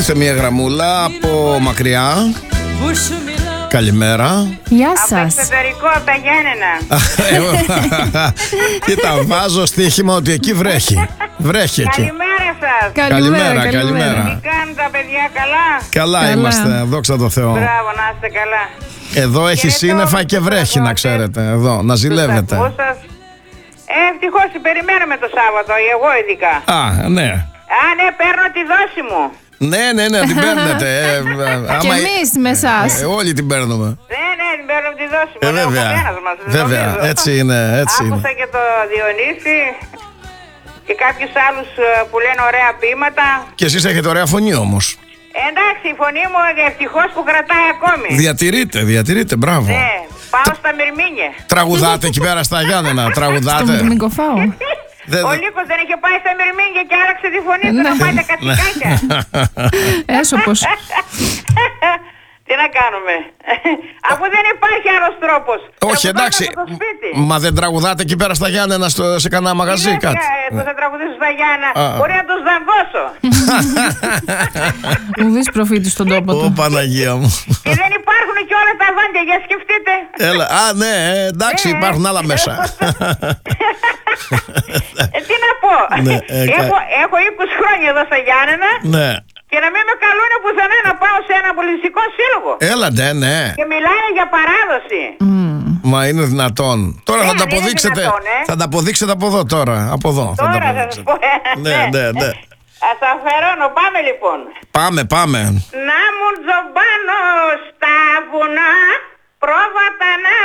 Ήρθε μια γραμμούλα από μακριά. Καλημέρα. Γεια Από σας. εξωτερικό, από τα Γιάννενα. Κοίτα, βάζω στοίχημα ότι εκεί βρέχει. Βρέχει εκεί. Καλημέρα σας. Καλημέρα. Τι κάνουν τα παιδιά, καλά? Καλά είμαστε, δόξα τω Θεώ. Μπράβο, να είστε καλά. Εδώ έχει Χαιρετώ, σύννεφα και βρέχει, να ξέρετε. Εδώ, να ζηλεύετε. Ευτυχώς περιμένουμε το Σάββατο, εγώ ειδικά. Α, ναι. Α, ναι, παίρνω τη δόση μου. Ναι, την παίρνετε. Και εμείς με εσάς. Όλοι την παίρνουμε. Ναι, την παίρνω τη δόση μου. Βέβαια. Βέβαια, έτσι είναι. Άκουσα και το Διονύση και κάποιους άλλους που λένε ωραία ποίηματα. Και εσείς έχετε ωραία φωνή όμως. Εντάξει, η φωνή μου ευτυχώς που κρατάει ακόμη. Διατηρείτε, μπράβο. Ναι, πάω στα Μυρμήνια. Τραγουδάτε εκεί πέρα στα Γιάννενα, τραγουδάτε. Μην κοφάω. Ο Λύκος δεν είχε πάει στα Μυρμήνια και άλλαξε τη φωνή του να πάει τα κατσικάκια. Έσωπος. Τι να κάνουμε. Αφού δεν υπάρχει άλλος τρόπος. Όχι, εντάξει. Μα δεν τραγουδάτε εκεί πέρα στα Γιάννενα σε κανένα μαγαζί κάτι? Θα τραγουδήσω στα Γιάννα. Μπορεί να τους δαγκώσω. Ουδής προφήτη στον τόπο Ω του. Παναγία μου. Και δεν υπάρχουν και όλα τα δόντια, για σκεφτείτε. Έλα, ναι, εντάξει, υπάρχουν άλλα μέσα. Τι να πω. Ναι, Έχω 20 χρόνια εδώ στα Γιάννενα. Ναι. Και να μην με καλούνε πουθενά να πάω σε ένα πολιτιστικό σύλλογο. Έλα, ναι. Και μιλάνε για παράδοση. Μα είναι δυνατόν. Τώρα θα τα αποδείξετε. Θα τα αποδείξετε από εδώ τώρα. Από εδώ. Τώρα θα σας πω. Ναι. Ας αφαιρώνω, πάμε λοιπόν. Πάμε. Να μου τζομπάνω στα βουνά, πρόβατα να